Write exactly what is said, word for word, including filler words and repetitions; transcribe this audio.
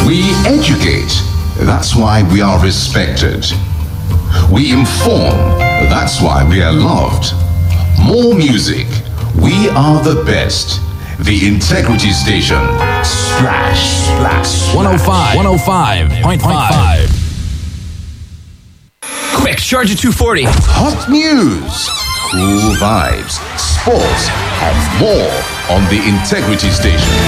We educate. That's why we are respected. We inform. That's why we are loved. More music. We are the best. The Integrity Station. Splash, splash. one oh five, one oh five point five. Quick, charge at two forty. Hot news, cool vibes, sports, and more on the Integrity Station.